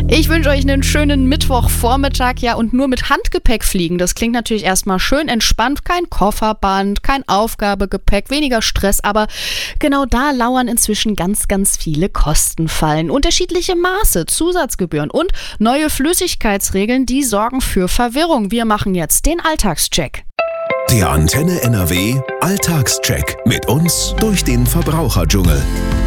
Ich wünsche euch einen schönen Mittwochvormittag, ja, und nur mit Handgepäck fliegen. Das klingt natürlich erstmal schön entspannt, kein Kofferband, kein Aufgabegepäck, weniger Stress, aber genau da lauern inzwischen ganz, ganz viele Kostenfallen. Unterschiedliche Maße, Zusatzgebühren und neue Flüssigkeitsregeln, die sorgen für Verwirrung. Wir machen jetzt den Alltagscheck. Der Antenne NRW Alltagscheck mit uns durch den Verbraucherdschungel.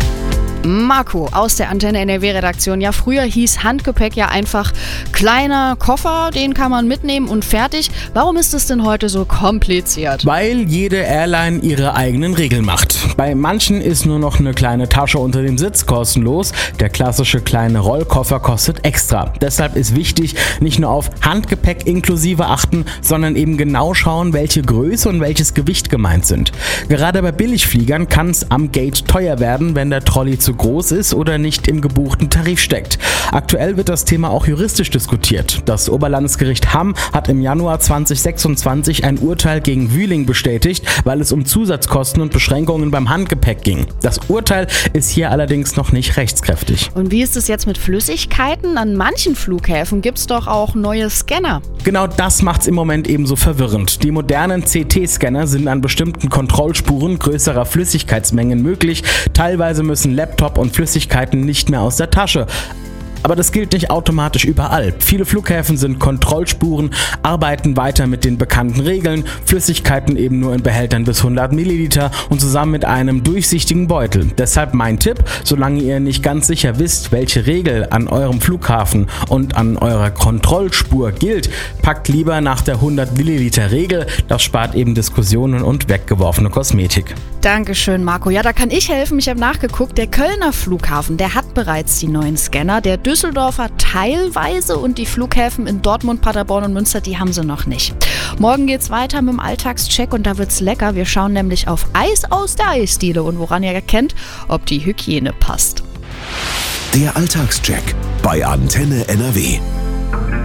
Marco aus der Antenne NRW-Redaktion. Ja, früher hieß Handgepäck ja einfach kleiner Koffer, den kann man mitnehmen und fertig. Warum ist es denn heute so kompliziert? Weil jede Airline ihre eigenen Regeln macht. Bei manchen ist nur noch eine kleine Tasche unter dem Sitz kostenlos. Der klassische kleine Rollkoffer kostet extra. Deshalb ist wichtig, nicht nur auf Handgepäck inklusive achten, sondern eben genau schauen, welche Größe und welches Gewicht gemeint sind. Gerade bei Billigfliegern kann es am Gate teuer werden, wenn der Trolley zu groß ist oder nicht im gebuchten Tarif steckt. Aktuell wird das Thema auch juristisch diskutiert. Das Oberlandesgericht Hamm hat im Januar 2026 ein Urteil gegen Wühling bestätigt, weil es um Zusatzkosten und Beschränkungen beim Handgepäck ging. Das Urteil ist hier allerdings noch nicht rechtskräftig. Und wie ist es jetzt mit Flüssigkeiten? An manchen Flughäfen gibt es doch auch neue Scanner. Genau das macht es im Moment ebenso verwirrend. Die modernen CT-Scanner sind an bestimmten Kontrollspuren größerer Flüssigkeitsmengen möglich. Teilweise müssen Laptop und Flüssigkeiten nicht mehr aus der Tasche. Aber das gilt nicht automatisch überall. Viele Flughäfen sind Kontrollspuren, arbeiten weiter mit den bekannten Regeln, Flüssigkeiten eben nur in Behältern bis 100 Milliliter und zusammen mit einem durchsichtigen Beutel. Deshalb mein Tipp, solange ihr nicht ganz sicher wisst, welche Regel an eurem Flughafen und an eurer Kontrollspur gilt, packt lieber nach der 100 Milliliter Regel. Das spart eben Diskussionen und weggeworfene Kosmetik. Dankeschön, Marco. Ja, da kann ich helfen. Ich habe nachgeguckt. Der Kölner Flughafen, der hat bereits die neuen Scanner. Der Düsseldorfer teilweise und die Flughäfen in Dortmund, Paderborn und Münster, die haben sie noch nicht. Morgen geht's weiter mit dem Alltagscheck und da wird's lecker. Wir schauen nämlich auf Eis aus der Eisdiele und woran ihr erkennt, ob die Hygiene passt. Der Alltagscheck bei Antenne NRW.